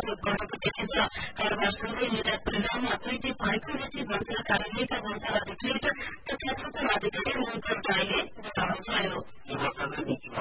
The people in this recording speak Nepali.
सहयोग गरेको देखिन्छ। कारोबारसँगै निर्यात परिणाममा वृद्धि भएको निजी बजार कार्यालयका बजार अधिकृत तथा सूचना अधिकारी मङ्कर राईले बताउनुभयो।